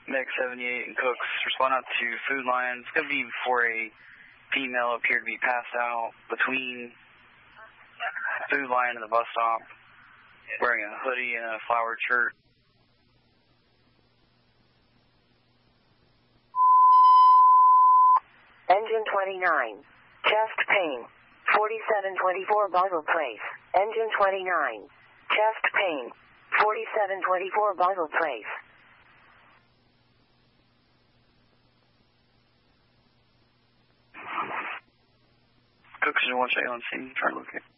Mech 78 and Cooks, respond out to Food Lion. It's going to be before a female appeared to be passed out between Food Lion and the bus stop, wearing a hoodie and a flowered shirt. Engine 29, chest pain, 4724 Bible Place. Engine 29, chest pain, 4724 Bible Place. Cooks, you want to check on scene? Try to locate.